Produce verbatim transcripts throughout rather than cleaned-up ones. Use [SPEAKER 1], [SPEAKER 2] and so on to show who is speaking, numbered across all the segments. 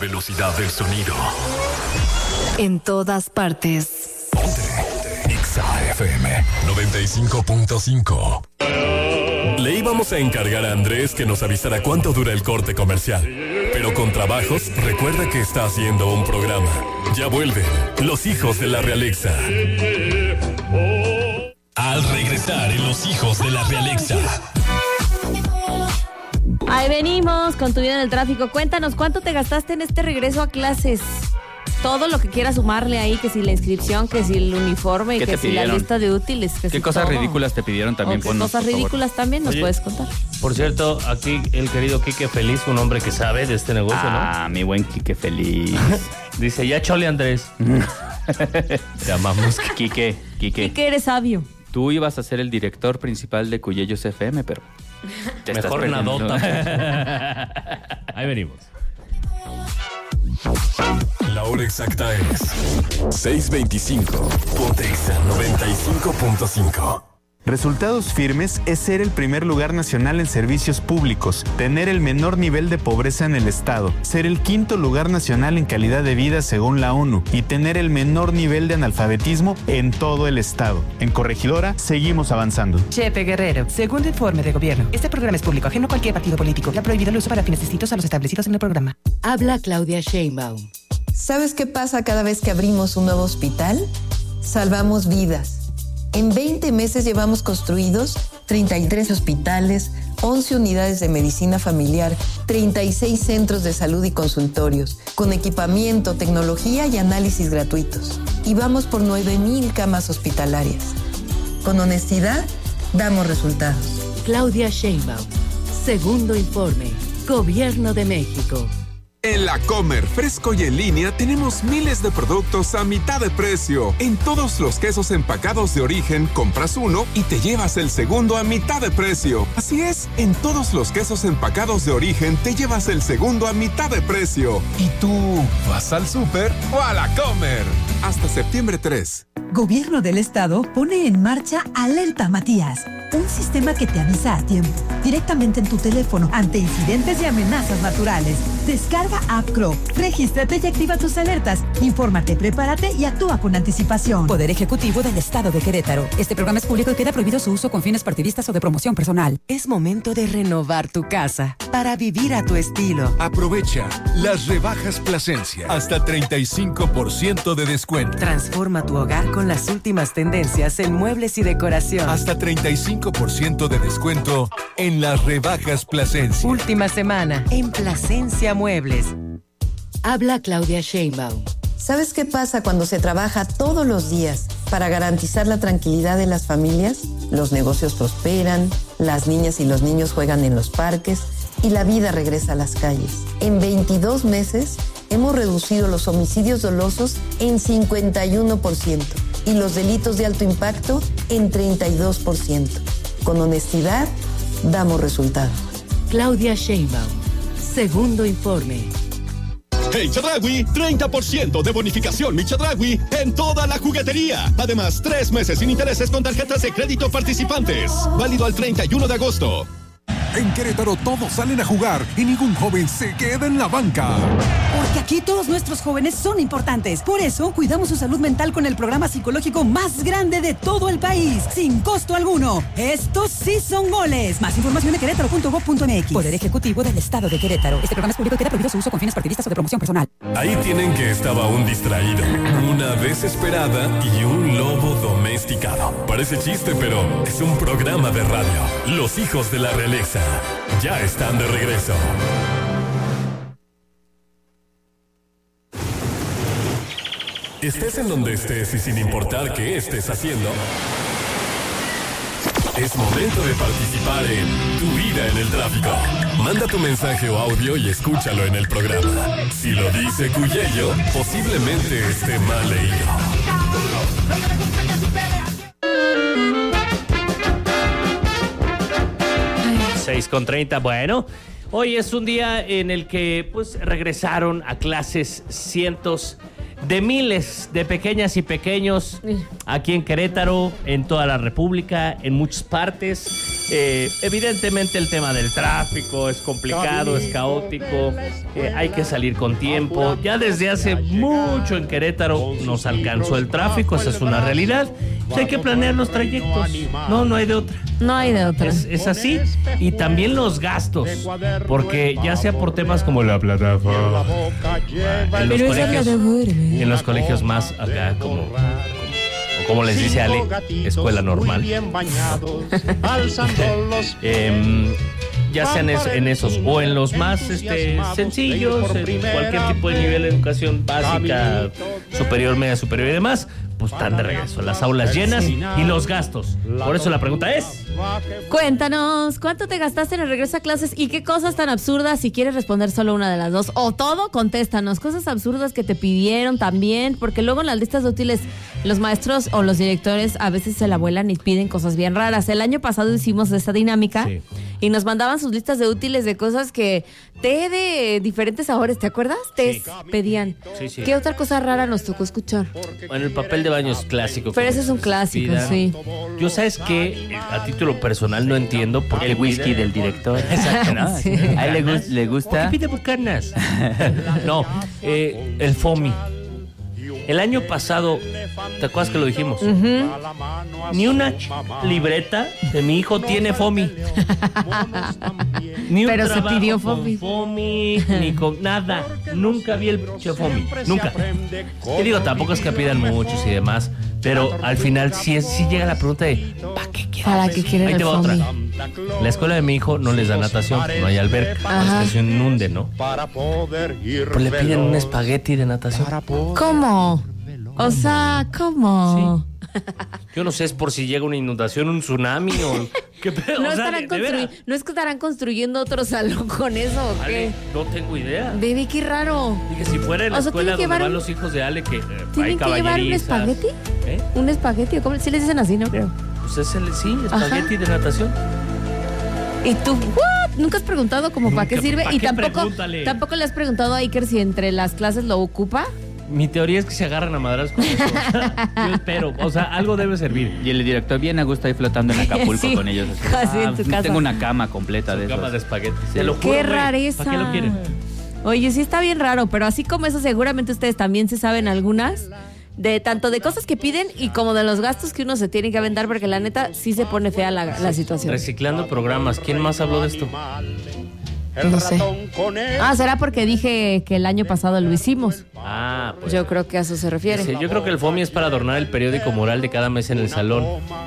[SPEAKER 1] velocidad del sonido.
[SPEAKER 2] En todas partes.
[SPEAKER 1] Ponte Exa F M noventa y cinco punto cinco. Le íbamos a encargar a Andrés que nos avisara cuánto dura el corte comercial. Pero con trabajos, recuerda que está haciendo un programa. Ya vuelven los hijos de la Realexa. Al regresar en Los Hijos de la Realexa.
[SPEAKER 3] Ahí venimos con tu vida en el tráfico. Cuéntanos, ¿cuánto te gastaste en este regreso a clases? Todo lo que quieras sumarle ahí, que si la inscripción, que si el uniforme, que si
[SPEAKER 4] pidieron?
[SPEAKER 3] la lista de útiles. Que
[SPEAKER 4] ¿Qué
[SPEAKER 3] si
[SPEAKER 4] cosas
[SPEAKER 3] todo.
[SPEAKER 4] ridículas te pidieron también?
[SPEAKER 3] ¿O qué
[SPEAKER 4] Ponnos,
[SPEAKER 3] cosas
[SPEAKER 4] por favor.
[SPEAKER 3] ridículas también nos
[SPEAKER 5] Oye,
[SPEAKER 3] puedes contar?
[SPEAKER 5] Por cierto, aquí el querido Quique Feliz, un hombre que sabe de este negocio,
[SPEAKER 4] Ah, mi buen Quique Feliz.
[SPEAKER 5] ¿no? Dice, ya chole, Andrés. Te amamos.
[SPEAKER 4] Quique, Quique.
[SPEAKER 3] Y que eres sabio.
[SPEAKER 4] Tú ibas a ser el director principal de Cuyellos F M, pero te estás
[SPEAKER 5] Mejor
[SPEAKER 4] perdiendo.
[SPEAKER 5] nadota. Ahí venimos.
[SPEAKER 1] La hora exacta es seis veinticinco. Ponte Exa noventa y cinco punto cinco.
[SPEAKER 6] Resultados Firmes es ser el primer lugar nacional en servicios públicos, tener el menor nivel de pobreza en el estado, ser el quinto lugar nacional en calidad de vida según la ONU y tener el menor nivel de analfabetismo en todo el estado. En Corregidora seguimos avanzando.
[SPEAKER 7] Chepe Guerrero, segundo informe de gobierno. Este programa es público, ajeno a cualquier partido político. Ha prohibido el uso para fines distintos a los establecidos en el programa.
[SPEAKER 2] Habla Claudia Sheinbaum.
[SPEAKER 8] ¿Sabes qué pasa cada vez que abrimos un nuevo hospital? Salvamos vidas. En veinte meses llevamos construidos treinta y tres hospitales, once unidades de medicina familiar, treinta y seis centros de salud y consultorios, con equipamiento, tecnología y análisis gratuitos. Y vamos por nueve mil camas hospitalarias. Con honestidad, damos resultados.
[SPEAKER 2] Claudia Sheinbaum. Segundo informe. Gobierno de México.
[SPEAKER 9] En La Comer, fresco y en línea, tenemos miles de productos a mitad de precio. En todos los quesos empacados de origen, compras uno y te llevas el segundo a mitad de precio. Así es, en todos los quesos empacados de origen, te llevas el segundo a mitad de precio. ¿Y tú, vas al súper o a La Comer? Hasta septiembre tres.
[SPEAKER 10] Gobierno del Estado pone en marcha Alerta Matías, un sistema que te avisa a tiempo, directamente en tu teléfono, ante incidentes y amenazas naturales. Descarga App Crow, regístrate y activa tus alertas. Infórmate, prepárate y actúa con anticipación.
[SPEAKER 7] Poder Ejecutivo del Estado de Querétaro. Este programa es público y queda prohibido su uso con fines partidistas o de promoción personal.
[SPEAKER 11] Es momento de renovar tu casa para vivir a tu estilo.
[SPEAKER 12] Aprovecha las rebajas Plasencia. Hasta treinta y cinco por ciento de descuento.
[SPEAKER 11] Transforma tu hogar con las últimas tendencias en muebles y decoración.
[SPEAKER 12] Hasta treinta y cinco por ciento de descuento en las rebajas Plasencia.
[SPEAKER 11] Última semana en Plasencia Muebles.
[SPEAKER 2] Habla Claudia Sheinbaum.
[SPEAKER 8] ¿Sabes qué pasa cuando se trabaja todos los días para garantizar la tranquilidad de las familias? Los negocios prosperan, las niñas y los niños juegan en los parques y la vida regresa a las calles. En veintidós meses hemos reducido los homicidios dolosos en cincuenta y uno por ciento y los delitos de alto impacto en treinta y dos por ciento. Con honestidad, damos resultados.
[SPEAKER 2] Claudia Sheinbaum. Segundo informe.
[SPEAKER 13] En Chedraui, treinta por ciento de bonificación Mi Chedraui en toda la juguetería. Además, tres meses sin intereses con tarjetas de crédito participantes. Válido al treinta y uno de agosto.
[SPEAKER 12] En Querétaro todos salen a jugar y ningún joven se queda en la banca.
[SPEAKER 10] Porque aquí todos nuestros jóvenes son importantes. Por eso cuidamos su salud mental con el programa psicológico más grande de todo el país, sin costo alguno. Estos sí son goles. Más información en querétaro punto gob punto mx.
[SPEAKER 7] Poder Ejecutivo del Estado de Querétaro. Este programa es público y queda prohibido su uso con fines partidistas o de promoción personal.
[SPEAKER 1] Ahí tienen que estaba un distraído, una desesperada y un lobo domesticado. Parece chiste, pero es un programa de radio. Los Hijos de la Realexa ya están de regreso. Estés en donde estés y sin importar qué estés haciendo, es momento de participar en Tu Vida en el Tráfico. Manda tu mensaje o audio y escúchalo en el programa. Si lo dice Cuyello, posiblemente esté mal leído.
[SPEAKER 5] seis con treinta, bueno, hoy es un día en el que pues regresaron a clases cientos de miles de pequeñas y pequeños aquí en Querétaro, en toda la República, en muchas partes. Eh, evidentemente el tema del tráfico es complicado, es caótico, eh, hay que salir con tiempo. Ya desde hace mucho en Querétaro nos alcanzó el tráfico, esa es una realidad. Pues hay que planear los trayectos, no, no hay de otra.
[SPEAKER 3] No hay de otra.
[SPEAKER 5] Es, es así. Y también los gastos, porque ya sea por temas como la plataforma, en los, colegios, en los colegios más acá como... como les dice Ale, escuela normal. eh, ya sean es, en esos o en los más este, sencillos, en cualquier tipo de nivel de educación básica, superior, media superior y demás, pues están de regreso. Las aulas llenas y los gastos. Por eso la pregunta es...
[SPEAKER 3] Cuéntanos, ¿cuánto te gastaste en el regreso a clases y qué cosas tan absurdas? Si quieres responder solo una de las dos o todo, contéstanos. Cosas absurdas que te pidieron también, porque luego en las listas de útiles los maestros o los directores a veces se la vuelan y piden cosas bien raras. El año pasado hicimos esta dinámica sí. y nos mandaban sus listas de útiles de cosas que té de diferentes sabores, ¿te acuerdas? Té sí. pedían. Sí, sí. ¿Qué otra cosa rara nos tocó escuchar?
[SPEAKER 5] Bueno, el papel de baño es clásico.
[SPEAKER 3] Pero ese es un clásico, pidan. sí.
[SPEAKER 5] Yo, ¿sabes qué? A título personal no entiendo por qué
[SPEAKER 4] el whisky pide... del director. Exacto, ¿no? Sí. A él le, gu- le gusta.
[SPEAKER 5] ¿Por qué pide bucanas? No, eh, el foamy. El año pasado, ¿te acuerdas que lo dijimos?
[SPEAKER 3] Uh-huh.
[SPEAKER 5] Ni una libreta de mi hijo tiene foamy. Ni un
[SPEAKER 3] Pero se pidió
[SPEAKER 5] foamy. foamy, ni con nada. Nunca vi el foamy. Nunca. Y digo, tampoco es que pidan muchos y demás. Pero al final sí, es, sí llega la pregunta de ¿para qué quieren?
[SPEAKER 3] ¿Para qué quieren
[SPEAKER 5] Ahí
[SPEAKER 3] el
[SPEAKER 5] te va
[SPEAKER 3] foamy?
[SPEAKER 5] otra. La escuela de mi hijo no les da natación, no hay alberca, es que se inunde, ¿no? Pero le piden un espagueti de natación.
[SPEAKER 3] ¿Cómo? O sea, ¿cómo?
[SPEAKER 5] Sí. Yo no sé, es por si llega una inundación, un tsunami o... ¿Qué pedo?
[SPEAKER 3] No,
[SPEAKER 5] o sea,
[SPEAKER 3] estarán
[SPEAKER 5] de, de
[SPEAKER 3] construy- no es que estarán construyendo otro salón con eso, ¿o qué?
[SPEAKER 5] Ale, no tengo idea.
[SPEAKER 3] Baby, qué raro.
[SPEAKER 5] Dije, si fuera en la
[SPEAKER 3] o sea,
[SPEAKER 5] escuela donde van
[SPEAKER 3] un...
[SPEAKER 5] los hijos de Ale, que eh,
[SPEAKER 3] ¿tienen
[SPEAKER 5] hay
[SPEAKER 3] que llevar un espagueti?
[SPEAKER 5] ¿Eh?
[SPEAKER 3] ¿Un espagueti? ¿Cómo? Sí les dicen así, no creo.
[SPEAKER 5] Pues es el, sí, espagueti Ajá. de natación.
[SPEAKER 3] ¿Y tú? ¿What? ¿Nunca has preguntado como para qué sirve?
[SPEAKER 5] ¿Pa
[SPEAKER 3] y
[SPEAKER 5] qué?
[SPEAKER 3] tampoco,
[SPEAKER 5] tampoco
[SPEAKER 3] le has preguntado a Iker si entre las clases lo ocupa.
[SPEAKER 5] Mi teoría es que se agarran a madras con eso. Yo espero, o sea, algo debe servir.
[SPEAKER 4] Y el director bien a gusto ahí flotando en Acapulco sí, con ellos. Así,
[SPEAKER 3] casi
[SPEAKER 4] ah,
[SPEAKER 3] en su casa.
[SPEAKER 4] Tengo una cama completa de eso.
[SPEAKER 5] Cama de espagueti.
[SPEAKER 4] Sí.
[SPEAKER 5] Te lo juro,
[SPEAKER 3] qué
[SPEAKER 5] güey.
[SPEAKER 3] rareza.
[SPEAKER 5] ¿Para qué lo quieren?
[SPEAKER 3] Oye, sí está bien raro, pero así como eso seguramente ustedes también se saben algunas. De tanto de cosas que piden y como de los gastos que uno se tiene que aventar, porque la neta sí se pone fea la, la situación.
[SPEAKER 5] Reciclando programas. ¿Quién más habló de esto?
[SPEAKER 3] No sé. Ah, será porque dije que el año pasado lo hicimos.
[SPEAKER 5] Ah, pues.
[SPEAKER 3] Yo creo que a eso se refiere.
[SPEAKER 5] Sí, yo creo que el foamy es para adornar el periódico mural de cada mes en el salón.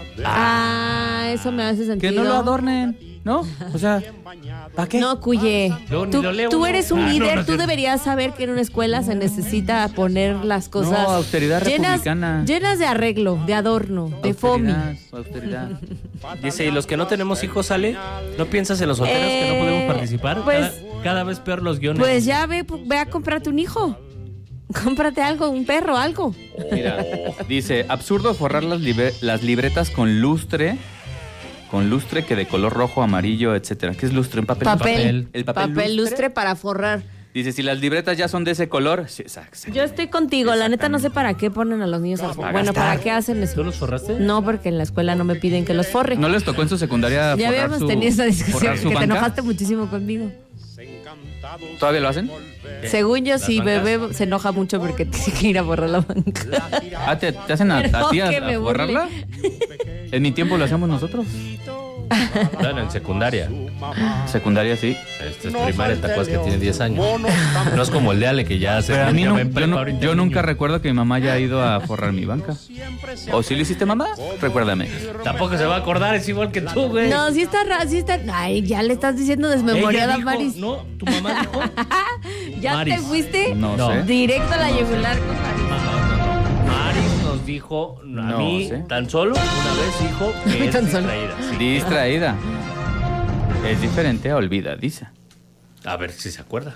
[SPEAKER 3] Ah, eso me hace sentido.
[SPEAKER 4] Que no lo adornen, ¿no? O sea, ¿para qué?
[SPEAKER 3] No, Cuye.
[SPEAKER 5] Yo,
[SPEAKER 3] tú,
[SPEAKER 5] leo,
[SPEAKER 3] tú eres un
[SPEAKER 5] ah,
[SPEAKER 3] líder,
[SPEAKER 5] no, no,
[SPEAKER 3] tú
[SPEAKER 5] no.
[SPEAKER 3] deberías saber que en una escuela se necesita poner las cosas.
[SPEAKER 4] No, austeridad
[SPEAKER 3] llenas,
[SPEAKER 4] republicana.
[SPEAKER 3] Llenas de arreglo, de adorno, de foamy.
[SPEAKER 4] Austeridad.
[SPEAKER 5] Dice, ¿y los que no tenemos hijos, Ale? ¿No piensas en los solteros eh, que no podemos participar?
[SPEAKER 3] Pues,
[SPEAKER 5] cada, cada vez peor los guiones.
[SPEAKER 3] Pues ya ve, ve a comprarte un hijo. Cómprate algo, un perro, algo.
[SPEAKER 4] Mira, dice, absurdo forrar las, libre- las libretas con lustre, con lustre que de color rojo, amarillo, etcétera. ¿Qué es lustre? ¿En papel?
[SPEAKER 3] Papel.
[SPEAKER 4] papel. El papel,
[SPEAKER 3] papel lustre?
[SPEAKER 4] lustre
[SPEAKER 3] para forrar.
[SPEAKER 4] Dice, si las libretas ya son de ese color... Sí, exacto.
[SPEAKER 3] Yo estoy contigo, la neta no sé para qué ponen a los niños a forrar. Bueno, ¿para qué hacen eso?
[SPEAKER 5] ¿Tú los forraste?
[SPEAKER 3] No, porque en la escuela no me piden que los forre.
[SPEAKER 4] ¿No les tocó en su secundaria
[SPEAKER 3] ya
[SPEAKER 4] forrar
[SPEAKER 3] habíamos
[SPEAKER 4] su,
[SPEAKER 3] tenido esa discusión, que
[SPEAKER 4] banca?
[SPEAKER 3] te enojaste muchísimo conmigo.
[SPEAKER 4] ¿Todavía lo hacen?
[SPEAKER 3] ¿Qué? Según yo, sí, bebé se enoja mucho porque tiene que ir a borrar la banca.
[SPEAKER 4] Ah, ¿te, te hacen a, a ti a, a borrarla? En mi tiempo lo hacemos nosotros.
[SPEAKER 5] Claro, en secundaria.
[SPEAKER 4] Secundaria, sí.
[SPEAKER 5] Este es primaria, ¿te acuerdas que tiene diez años? No es como el de Ale, que ya se...
[SPEAKER 4] Pero a mí no, yo, no, yo nunca recuerdo que mi mamá haya ido a forrar mi banca. ¿O sí lo hiciste, mamá? Recuérdame.
[SPEAKER 5] Tampoco se va a acordar, es igual que tú, güey.
[SPEAKER 3] No, sí está raro, sí está... Ay, ya le estás diciendo desmemoriada a Maris.
[SPEAKER 5] No, tu mamá dijo...
[SPEAKER 3] ¿Ya
[SPEAKER 5] Maris.
[SPEAKER 3] te fuiste?
[SPEAKER 4] No, no sé.
[SPEAKER 3] Directo a la yugular con Maris.
[SPEAKER 5] No, no, no. Maris nos dijo, a
[SPEAKER 4] no
[SPEAKER 5] mí,
[SPEAKER 4] sé.
[SPEAKER 5] tan solo una vez dijo que es
[SPEAKER 3] tan
[SPEAKER 5] distraída. Sí.
[SPEAKER 4] Distraída. Es diferente a olvidadiza.
[SPEAKER 5] A ver si se acuerda.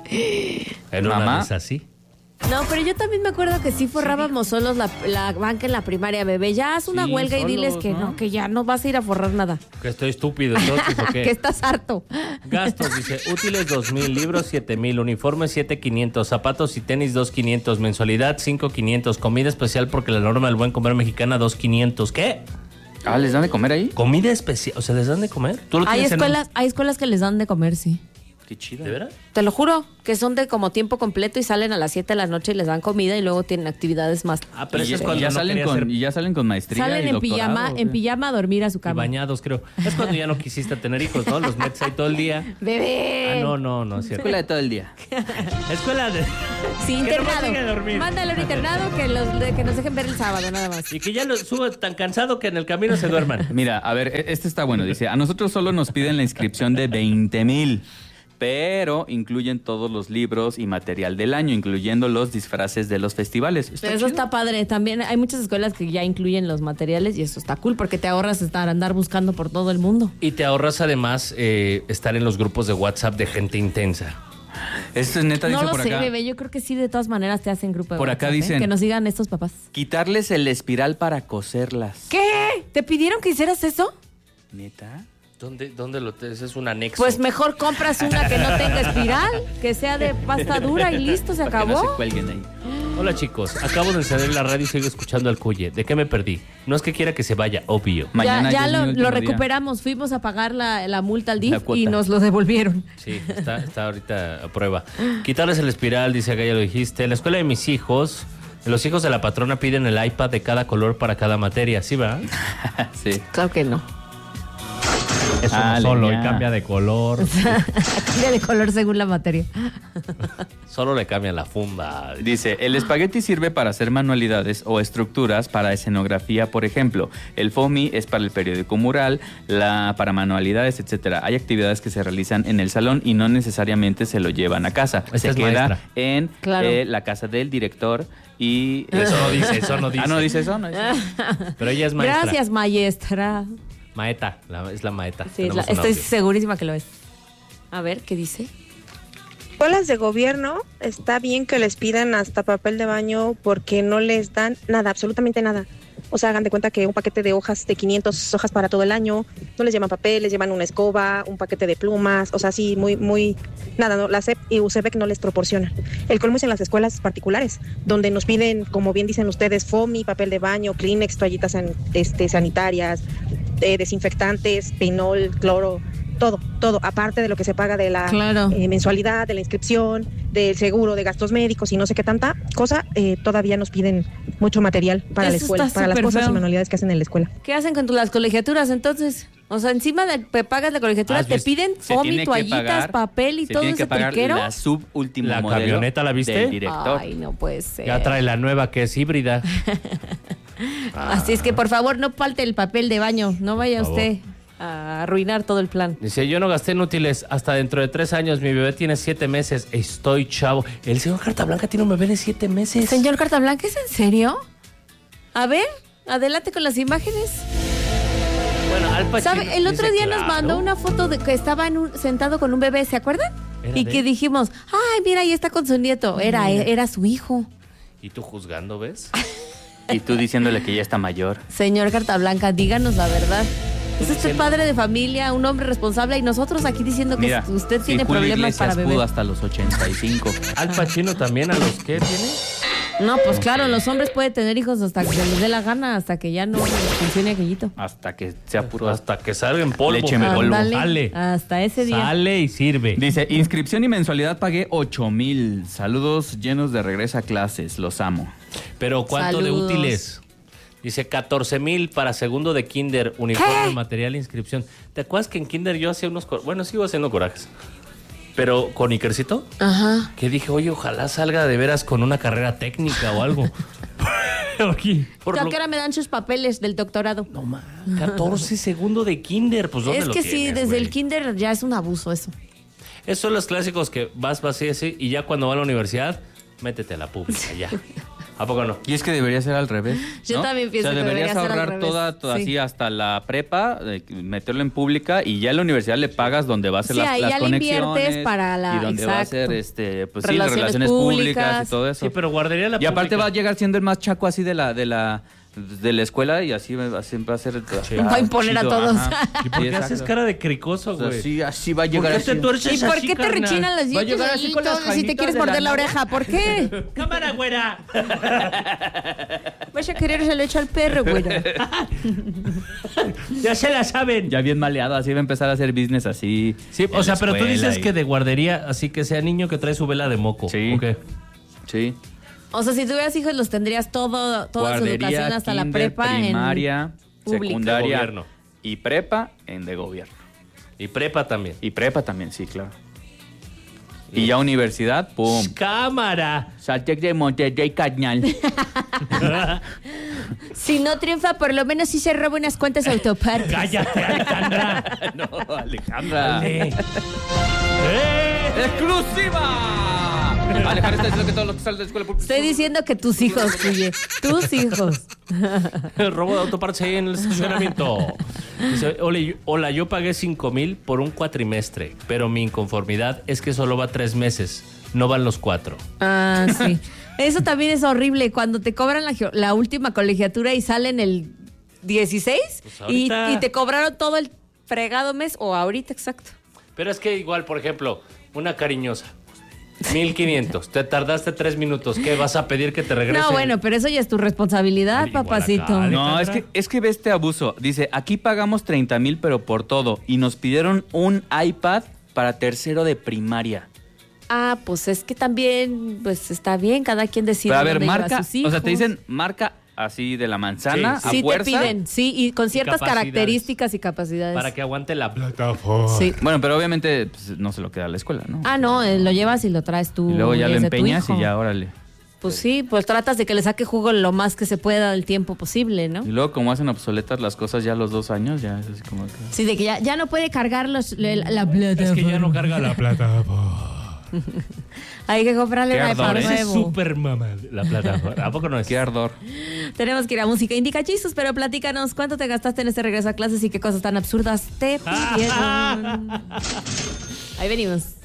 [SPEAKER 5] En una
[SPEAKER 4] Mamá.
[SPEAKER 5] vez así.
[SPEAKER 3] No, pero yo también me acuerdo que sí forrábamos solos la, la banca en la primaria, bebé. Ya haz una
[SPEAKER 4] Sí,
[SPEAKER 3] huelga
[SPEAKER 4] solos,
[SPEAKER 3] y diles que ¿no? no, que ya no vas a ir a forrar nada.
[SPEAKER 5] Que estoy estúpido, entonces, ¿o qué?
[SPEAKER 3] Que estás harto.
[SPEAKER 5] Gastos, dice, útiles dos mil, libros siete mil, uniformes siete mil quinientos, zapatos y tenis dos mil quinientos, mensualidad cinco mil quinientos, comida especial porque la norma del buen comer mexicana dos mil quinientos. ¿Qué?
[SPEAKER 4] Ah, ¿les dan de comer ahí?
[SPEAKER 5] Comida especial, o sea, ¿les dan de comer? ¿Tú lo
[SPEAKER 3] Hay
[SPEAKER 5] tienes en un-
[SPEAKER 3] escuelas, hay escuelas que les dan de comer, sí.
[SPEAKER 4] Qué chido.
[SPEAKER 5] ¿De verdad?
[SPEAKER 3] Te lo juro, que son de como tiempo completo y salen a las siete de la noche y les dan comida y luego tienen actividades más.
[SPEAKER 5] Ah, pero
[SPEAKER 4] Y,
[SPEAKER 5] eso es
[SPEAKER 4] y
[SPEAKER 5] cuando
[SPEAKER 4] ya
[SPEAKER 5] no
[SPEAKER 4] salen
[SPEAKER 5] quería
[SPEAKER 4] con,
[SPEAKER 5] hacer-
[SPEAKER 4] y ya salen con maestría
[SPEAKER 3] Salen
[SPEAKER 4] y
[SPEAKER 3] en
[SPEAKER 4] doctorado,
[SPEAKER 3] pijama,
[SPEAKER 4] ¿o
[SPEAKER 3] en
[SPEAKER 4] qué?
[SPEAKER 3] pijama a dormir a su
[SPEAKER 5] Y
[SPEAKER 3] cama.
[SPEAKER 5] bañados, creo. Es cuando ya no quisiste tener hijos, ¿no? Los metes ahí todo el día.
[SPEAKER 3] Bebé.
[SPEAKER 5] Ah, no, no, no, es cierto.
[SPEAKER 4] Escuela de todo el día.
[SPEAKER 5] Escuela de...
[SPEAKER 3] Sí,
[SPEAKER 5] Que nomás llegue a
[SPEAKER 3] internado.
[SPEAKER 5] dormir.
[SPEAKER 3] Mándale a un internado que, los, de- que nos dejen ver el sábado, nada más.
[SPEAKER 5] Y que ya lo subo tan cansado que en el camino se duerman.
[SPEAKER 4] Mira, a ver, e- este está bueno. Dice, a nosotros solo nos piden la inscripción de veinte mil, pero incluyen todos los libros y material del año, incluyendo los disfraces de los festivales. Está
[SPEAKER 3] Pero eso
[SPEAKER 4] chido.
[SPEAKER 3] está padre. También hay muchas escuelas que ya incluyen los materiales y eso está cool porque te ahorras estar andar buscando por todo el mundo.
[SPEAKER 5] Y te ahorras además eh, estar en los grupos de WhatsApp de gente intensa.
[SPEAKER 4] Esto es neta,
[SPEAKER 3] No
[SPEAKER 4] dice
[SPEAKER 3] lo
[SPEAKER 4] por
[SPEAKER 3] sé,
[SPEAKER 4] acá.
[SPEAKER 3] bebé. Yo creo que sí, de todas maneras te hacen grupo de
[SPEAKER 4] Por acá
[SPEAKER 3] WhatsApp, ¿eh?
[SPEAKER 4] dicen-
[SPEAKER 3] Que nos sigan estos papás.
[SPEAKER 4] Quitarles el espiral para coserlas.
[SPEAKER 3] ¿Qué? ¿Te pidieron que hicieras eso?
[SPEAKER 4] ¿Neta?
[SPEAKER 5] ¿Dónde, dónde lo te- ese es un anexo?
[SPEAKER 3] Pues mejor compras una que no tenga espiral, que sea de pasta dura y listo, se
[SPEAKER 4] Para que no
[SPEAKER 3] acabó.
[SPEAKER 4] se cuelguen ahí.
[SPEAKER 5] Hola chicos, acabo de encender la radio y sigo escuchando al Cuye. ¿De qué me perdí? No es que quiera que se vaya, obvio.
[SPEAKER 4] Mañana
[SPEAKER 3] ya
[SPEAKER 4] ya
[SPEAKER 3] ya
[SPEAKER 4] es mi
[SPEAKER 3] lo,
[SPEAKER 4] último
[SPEAKER 3] lo
[SPEAKER 4] día.
[SPEAKER 3] recuperamos, fuimos a pagar la, la multa al D I
[SPEAKER 4] La
[SPEAKER 3] F
[SPEAKER 4] cuota.
[SPEAKER 3] y nos lo devolvieron.
[SPEAKER 5] Sí, está, está ahorita a prueba. Quitarles el espiral, dice acá, ya lo dijiste. En la escuela de mis hijos, los hijos de la patrona piden el iPad de cada color para cada materia, ¿sí va?
[SPEAKER 4] Sí.
[SPEAKER 3] Claro que no.
[SPEAKER 5] Es uno
[SPEAKER 4] Ale,
[SPEAKER 5] solo
[SPEAKER 4] ya.
[SPEAKER 5] y cambia de color.
[SPEAKER 3] Cambia de color según la materia.
[SPEAKER 5] Solo le cambian la funda.
[SPEAKER 4] Dice, el espagueti sirve para hacer manualidades o estructuras para escenografía, por ejemplo. El FOMI es para el periódico mural, la para manualidades, etcétera. Hay actividades que se realizan en el salón y no necesariamente se lo llevan a casa.
[SPEAKER 5] Esta
[SPEAKER 4] se
[SPEAKER 5] es
[SPEAKER 4] queda
[SPEAKER 5] maestra.
[SPEAKER 4] en
[SPEAKER 3] Claro.
[SPEAKER 4] eh, la casa del director y...
[SPEAKER 5] Eso no dice, eso no dice.
[SPEAKER 4] Ah, no dice eso, no dice.
[SPEAKER 5] Pero ella es maestra.
[SPEAKER 3] Gracias, maestra.
[SPEAKER 5] Maeta, la- es la maeta.
[SPEAKER 3] Sí,
[SPEAKER 5] Tenemos
[SPEAKER 3] la-
[SPEAKER 5] un
[SPEAKER 3] estoy
[SPEAKER 5] audio.
[SPEAKER 3] segurísima que lo es. A ver, ¿qué dice?
[SPEAKER 14] Escuelas de gobierno, está bien que les pidan hasta papel de baño porque no les dan nada, absolutamente nada. O sea, hagan de cuenta que un paquete de hojas de quinientas hojas para todo el año, no les llevan papel, les llevan una escoba, un paquete de plumas, o sea, sí, muy, muy, nada, no, la S E P y U C B E C no les proporcionan. El colmo es en las escuelas particulares, donde nos piden, como bien dicen ustedes, FOMI, papel de baño, Kleenex, toallitas san- este, sanitarias, eh, desinfectantes, pinol, cloro, todo, todo, aparte de lo que se paga de la
[SPEAKER 3] Claro.
[SPEAKER 14] eh, mensualidad, de la inscripción, del seguro, de gastos médicos y no sé qué tanta cosa, eh, todavía nos piden mucho material para la
[SPEAKER 3] Eso
[SPEAKER 14] escuela,
[SPEAKER 3] está
[SPEAKER 14] para las
[SPEAKER 3] súper
[SPEAKER 14] cosas
[SPEAKER 3] feo.
[SPEAKER 14] y manualidades que hacen en la escuela.
[SPEAKER 3] ¿Qué hacen con tu- las colegiaturas entonces? O sea, encima de que pagas la colegiatura,
[SPEAKER 4] ¿Has
[SPEAKER 3] te
[SPEAKER 4] visto?
[SPEAKER 3] piden
[SPEAKER 4] Se
[SPEAKER 3] foamy,
[SPEAKER 4] tiene que
[SPEAKER 3] toallitas,
[SPEAKER 4] pagar-
[SPEAKER 3] papel y
[SPEAKER 4] se
[SPEAKER 3] todo
[SPEAKER 4] tiene que
[SPEAKER 3] ese
[SPEAKER 4] pagar
[SPEAKER 3] triquero.
[SPEAKER 4] la subúltima
[SPEAKER 5] ¿La
[SPEAKER 4] modelo
[SPEAKER 5] camioneta la viste?
[SPEAKER 4] del director.
[SPEAKER 3] Ay, no puede ser.
[SPEAKER 5] Ya trae la nueva que es híbrida.
[SPEAKER 3] Así es que, por favor, no falte el papel de baño. No vaya
[SPEAKER 5] Por favor.
[SPEAKER 3] usted a arruinar todo el plan.
[SPEAKER 5] Dice, yo no gasté en útiles hasta dentro de tres años. Mi bebé tiene siete meses. Estoy chavo. El señor Carta Blanca tiene un bebé de siete meses.
[SPEAKER 3] Señor Carta Blanca, ¿es en serio? A ver, adelante con las imágenes.
[SPEAKER 5] Bueno, Al Pacino
[SPEAKER 3] ¿Sabe? El otro
[SPEAKER 5] dice,
[SPEAKER 3] día nos
[SPEAKER 5] claro.
[SPEAKER 3] mandó una foto de que estaba en un- sentado con un bebé, ¿se acuerdan?
[SPEAKER 5] Era
[SPEAKER 3] Y
[SPEAKER 5] de
[SPEAKER 3] que
[SPEAKER 5] él.
[SPEAKER 3] dijimos, ay, mira, ahí está con su nieto. Era,
[SPEAKER 5] Mira.
[SPEAKER 3] era su hijo.
[SPEAKER 5] ¿Y tú juzgando, ves?
[SPEAKER 4] Y tú diciéndole que ya está mayor.
[SPEAKER 3] Señor Carta Blanca, díganos la verdad. Es usted
[SPEAKER 5] diciendo-
[SPEAKER 3] padre de familia, un hombre responsable y nosotros aquí diciendo que
[SPEAKER 4] Mira,
[SPEAKER 3] usted
[SPEAKER 4] si
[SPEAKER 3] tiene
[SPEAKER 4] Julio
[SPEAKER 3] problemas
[SPEAKER 4] Iglesias
[SPEAKER 3] para
[SPEAKER 4] pudo
[SPEAKER 3] beber.
[SPEAKER 4] hasta los ochenta y cinco.
[SPEAKER 5] Al Pacino también, ¿a los qué tiene?
[SPEAKER 3] No, pues claro, los hombres pueden tener hijos hasta que se les dé la gana, hasta que ya no les funcione aquellito.
[SPEAKER 4] Hasta que sea puro.
[SPEAKER 5] Hasta que salga en polvo.
[SPEAKER 4] Lécheme polvo.
[SPEAKER 3] Ándale,
[SPEAKER 5] Sale.
[SPEAKER 3] hasta ese día.
[SPEAKER 5] Sale y sirve.
[SPEAKER 4] Dice, inscripción y mensualidad pagué ocho mil. Saludos llenos de regreso a clases. Los amo.
[SPEAKER 5] Pero ¿cuánto
[SPEAKER 3] Saludos.
[SPEAKER 5] de útiles? Dice catorce mil para segundo de kinder, uniforme, material, inscripción. ¿Te acuerdas que en kinder yo hacía unos... cor- Bueno, sigo haciendo corajes. Pero con Ikercito,
[SPEAKER 3] Ajá.
[SPEAKER 5] que dije, oye, ojalá salga de veras con una carrera técnica o algo. Porque, por
[SPEAKER 3] ¿A
[SPEAKER 5] lo-
[SPEAKER 3] qué hora me dan sus papeles del doctorado?
[SPEAKER 5] No más, catorce segundo de kinder, pues ¿dónde
[SPEAKER 3] Es
[SPEAKER 5] lo
[SPEAKER 3] que sí,
[SPEAKER 5] tienes,
[SPEAKER 3] desde
[SPEAKER 5] güey?
[SPEAKER 3] el kinder ya es un abuso eso.
[SPEAKER 5] Esos son los clásicos que vas, vas así, así, y ya cuando va a la universidad, métete a la pública, ya. ¿A poco no?
[SPEAKER 4] Y es que debería ser al revés.
[SPEAKER 3] Yo
[SPEAKER 4] ¿no?
[SPEAKER 3] también pienso
[SPEAKER 4] o sea,
[SPEAKER 3] que
[SPEAKER 4] deberías
[SPEAKER 3] debería ser al
[SPEAKER 4] ahorrar
[SPEAKER 3] revés.
[SPEAKER 4] toda, toda
[SPEAKER 3] Sí.
[SPEAKER 4] así hasta la prepa, eh, meterlo en pública y ya en la universidad le pagas donde va a hacer
[SPEAKER 3] Sí,
[SPEAKER 4] las,
[SPEAKER 3] ahí
[SPEAKER 4] las
[SPEAKER 3] ya le
[SPEAKER 4] conexiones
[SPEAKER 3] inviertes para la-
[SPEAKER 4] y donde va a
[SPEAKER 3] exacto.
[SPEAKER 4] hacer este, pues sí, las
[SPEAKER 3] Relaciones
[SPEAKER 4] relaciones públicas.
[SPEAKER 3] públicas.
[SPEAKER 4] y todo eso.
[SPEAKER 5] Sí, pero guardaría la
[SPEAKER 4] Y aparte
[SPEAKER 5] pública.
[SPEAKER 4] va a llegar siendo el más chaco así de la de la de la escuela y así va, así va a ser.
[SPEAKER 3] Va a imponer a todos.
[SPEAKER 5] ¿Y por qué haces cara de cricoso,
[SPEAKER 4] O sea,
[SPEAKER 5] güey?
[SPEAKER 4] sí, así va a
[SPEAKER 5] ¿Por
[SPEAKER 4] llegar
[SPEAKER 5] qué
[SPEAKER 4] así.
[SPEAKER 5] te tuerces
[SPEAKER 3] ¿Y por
[SPEAKER 5] así,
[SPEAKER 3] qué te
[SPEAKER 5] carnal?
[SPEAKER 3] rechinan los
[SPEAKER 4] Va a
[SPEAKER 3] dientes
[SPEAKER 4] llegar así
[SPEAKER 3] ahí,
[SPEAKER 4] con las
[SPEAKER 3] todo, si te
[SPEAKER 4] jainitas
[SPEAKER 3] quieres
[SPEAKER 4] de
[SPEAKER 3] morder
[SPEAKER 4] la
[SPEAKER 3] la oreja? ¿Por qué?
[SPEAKER 5] ¡Cámara, güera!
[SPEAKER 3] Vas a querer se lo echo al perro, güey.
[SPEAKER 5] Ya se la saben.
[SPEAKER 4] Ya bien maleado, así va a empezar a hacer business así.
[SPEAKER 5] Sí, o sea, pero tú dices
[SPEAKER 4] y...
[SPEAKER 5] que de guardería, así que sea niño que trae su vela de moco.
[SPEAKER 4] Sí.
[SPEAKER 5] Okay.
[SPEAKER 4] Sí.
[SPEAKER 3] O sea, si tuvieras hijos, los tendrías todo, toda su educación hasta
[SPEAKER 4] kinder,
[SPEAKER 3] la prepa
[SPEAKER 4] primaria,
[SPEAKER 3] en
[SPEAKER 4] secundaria
[SPEAKER 5] gobierno.
[SPEAKER 4] Y prepa en de gobierno.
[SPEAKER 5] Y prepa también.
[SPEAKER 4] Y prepa también, sí, claro. Y ya universidad, pum.
[SPEAKER 5] ¡Cámara!
[SPEAKER 4] Satec de Monterrey, carnal.
[SPEAKER 3] Si no triunfa, por lo menos sí se roba unas cuantas autopartes.
[SPEAKER 5] ¡Cállate, Alejandra!
[SPEAKER 4] No, Alejandra.
[SPEAKER 5] Dale.
[SPEAKER 4] ¡Eh! ¡Exclusiva! Alejandra está diciendo que todos los que salen de la escuela pública...
[SPEAKER 3] Estoy diciendo que tus hijos, Cuye. Tus hijos.
[SPEAKER 5] El robo de autopartes ahí en el estacionamiento. Dice, hola, yo, hola, yo pagué cinco mil por un cuatrimestre, pero mi inconformidad es que solo va tres meses, no van los cuatro.
[SPEAKER 3] Ah, sí. Eso también es horrible, cuando te cobran la, la última colegiatura y salen el dieciséis
[SPEAKER 5] Pues
[SPEAKER 3] y,
[SPEAKER 5] ahorita.
[SPEAKER 3] y te cobraron todo el fregado mes o ahorita, exacto.
[SPEAKER 5] Pero es que igual, por ejemplo, una cariñosa, mil quinientos, te tardaste tres minutos, ¿qué vas a pedir que te regrese?
[SPEAKER 3] No, bueno, pero eso ya es tu responsabilidad,
[SPEAKER 5] Igual
[SPEAKER 3] papacito.
[SPEAKER 5] acá,
[SPEAKER 4] No, es que, es que ve este abuso. Dice, aquí pagamos treinta mil, pero por todo. Y nos pidieron un iPad para tercero de primaria.
[SPEAKER 3] Ah, pues es que también, pues está bien, cada quien decide
[SPEAKER 4] Pero a ver,
[SPEAKER 3] dónde lleva
[SPEAKER 4] marca,
[SPEAKER 3] a sus hijos.
[SPEAKER 4] o sea, te dicen marca así de la manzana,
[SPEAKER 5] Sí,
[SPEAKER 4] a
[SPEAKER 3] Sí, te
[SPEAKER 4] fuerza.
[SPEAKER 3] piden, sí, y con ciertas
[SPEAKER 5] capacidades.
[SPEAKER 3] características y capacidades.
[SPEAKER 5] Para que aguante la plataforma.
[SPEAKER 3] Sí.
[SPEAKER 4] Bueno, pero obviamente pues, no se lo queda a la escuela, ¿no?
[SPEAKER 3] Ah, no, eh, lo llevas y lo traes tú.
[SPEAKER 4] Y luego ya lo
[SPEAKER 3] desde tu
[SPEAKER 4] empeñas
[SPEAKER 3] hijo.
[SPEAKER 4] y ya, órale.
[SPEAKER 3] Pues sí, pues tratas de que le saque jugo lo más que se pueda del tiempo posible, ¿no?
[SPEAKER 4] Y luego como hacen obsoletas las cosas ya a los dos años, ya es así como que...
[SPEAKER 3] Sí, de que ya, ya no puede cargar los, la, la plataforma.
[SPEAKER 5] Es que ya no carga la plataforma.
[SPEAKER 3] Hay que comprarle
[SPEAKER 4] Qué
[SPEAKER 3] un
[SPEAKER 4] ardor,
[SPEAKER 3] iPad
[SPEAKER 4] ¿eh?
[SPEAKER 5] Es
[SPEAKER 3] nuevo.
[SPEAKER 5] súper mamá la plataforma. ¿A poco no es?
[SPEAKER 4] Qué ardor.
[SPEAKER 3] Tenemos que ir a música indica chistes, pero platícanos cuánto te gastaste en este regreso a clases y qué cosas tan absurdas te pidieron. Ahí venimos.